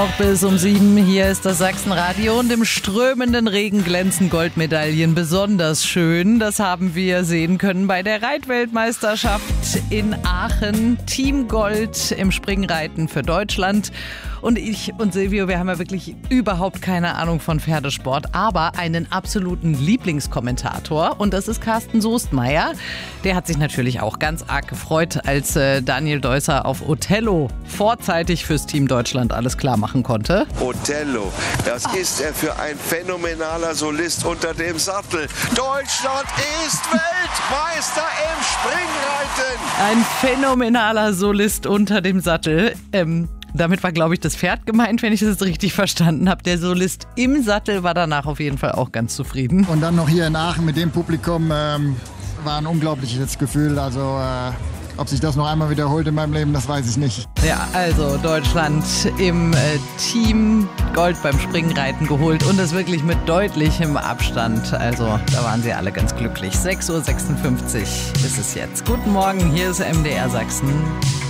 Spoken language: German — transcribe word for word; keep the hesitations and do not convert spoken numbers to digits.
Auch bis um sieben. Hier ist das Sachsenradio und im strömenden Regen glänzen Goldmedaillen besonders schön. Das haben wir sehen können bei der Reitweltmeisterschaft in Aachen. Team Gold im Springreiten für Deutschland. Und ich und Silvio, wir haben ja wirklich überhaupt keine Ahnung von Pferdesport, aber einen absoluten Lieblingskommentator. Und das ist Carsten Soestmeier. Der hat sich natürlich auch ganz arg gefreut, als äh, Daniel Deusser auf Othello vorzeitig fürs Team Deutschland alles klar machen konnte. Othello, das ist er für ein phänomenaler Solist unter dem Sattel. Deutschland ist Weltmeister im Springreiten. Ein phänomenaler Solist unter dem Sattel. Ähm, damit war, glaube ich, das Pferd gemeint, wenn ich das richtig verstanden habe. Der Solist im Sattel war danach auf jeden Fall auch ganz zufrieden. Und dann noch hier in Aachen mit dem Publikum ähm, war ein unglaubliches Gefühl. Also äh, ob sich das noch einmal wiederholt in meinem Leben, das weiß ich nicht. Ja, also Deutschland im äh, Team Gold beim Springreiten geholt und das wirklich mit deutlichem Abstand. Also da waren sie alle ganz glücklich. sechs Uhr sechsundfünfzig ist es jetzt. Guten Morgen, hier ist M D R Sachsen.